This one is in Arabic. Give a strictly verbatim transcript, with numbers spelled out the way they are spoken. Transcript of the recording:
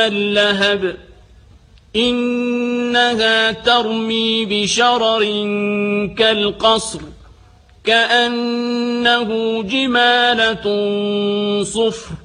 اللهب إنها ترمي بشرر كالقصر كأنه جمالة صفر